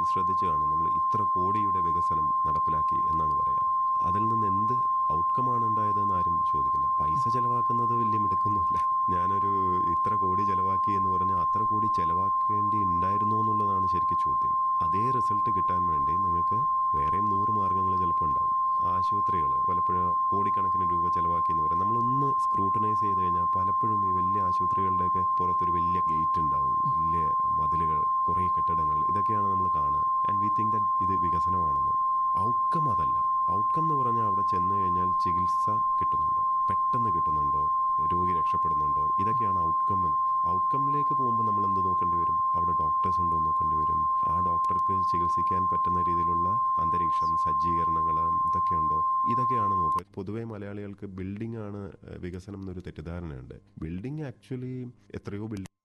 ശ്രദ്ധിച്ചു കാണും. നമ്മൾ ഇത്ര കോടിയുടെ വികസനം നടപ്പിലാക്കി എന്നാണ് പറയാ. അതിൽ നിന്ന് എന്ത് ഔട്ട്കമാണ് ഉണ്ടായതെന്ന് ആരും ചോദിക്കില്ല. പൈസ ചെലവാക്കുന്നത് വലിയ മിടുക്കൊന്നുമില്ല. ഞാനൊരു ഇത്ര കോടി ചെലവാക്കി എന്ന് പറഞ്ഞാൽ അത്ര കോടി ചെലവാക്കേണ്ടി ഉണ്ടായിരുന്നോ എന്നുള്ളതാണ് ശരിക്കും ചോദ്യം. അതേ റിസൾട്ട് കിട്ടാൻ വേണ്ടി നിങ്ങൾക്ക് വേറെയും 100 മാർഗങ്ങൾ ചിലപ്പോൾ ഉണ്ടാവും. ആശുപത്രികൾ പലപ്പോഴും കോടിക്കണക്കിന് രൂപ ചെലവാക്കി എന്ന് പറയാം. നമ്മളൊന്ന് സ്ക്രൂട്ടനൈസ് ചെയ്ത് കഴിഞ്ഞാൽ പലപ്പോഴും ഈ വലിയ ആശുപത്രികളുടെയൊക്കെ പുറത്തൊരു വലിയ ഗേറ്റ് ഉണ്ടാവും, വലിയ മതിലുകൾ, കുറേ കെട്ടിടങ്ങൾ, ഇതൊക്കെയാണ് നമ്മൾ കാണുക. ആൻഡ് വി തിങ്ക് ദാറ്റ് ഇത് വികസനമാണെന്ന്. ഔട്ട്കം അതല്ല. ഔട്ട്കം എന്ന് പറഞ്ഞാൽ അവിടെ ചെന്ന് കഴിഞ്ഞാൽ ചികിത്സ കിട്ടുന്നുണ്ടോ, പെട്ടെന്ന് കിട്ടുന്നുണ്ടോ, രോഗി രക്ഷപ്പെടുന്നുണ്ടോ, ഇതൊക്കെയാണ് ഔട്ട്കം എന്ന്. ഔട്ട്കമ്മിലേക്ക് പോകുമ്പോൾ നമ്മൾ എന്ത് നോക്കേണ്ടി വരും? അവിടെ ഡോക്ടേഴ്സ് ഉണ്ടോ എന്ന് നോക്കേണ്ടി വരും. ആ ഡോക്ടർക്ക് ചികിത്സിക്കാൻ പറ്റുന്ന രീതിയിലുള്ള അന്തരീക്ഷം, സജ്ജീകരണങ്ങൾ, ഇതൊക്കെയുണ്ടോ, ഇതൊക്കെയാണ് നോക്കുക. പൊതുവേ മലയാളികൾക്ക് ബിൽഡിംഗ് ആണ് വികസനം എന്നൊരു തെറ്റിദ്ധാരണയുണ്ട്. ബിൽഡിംഗ് ആക്ച്വലി എത്രയോ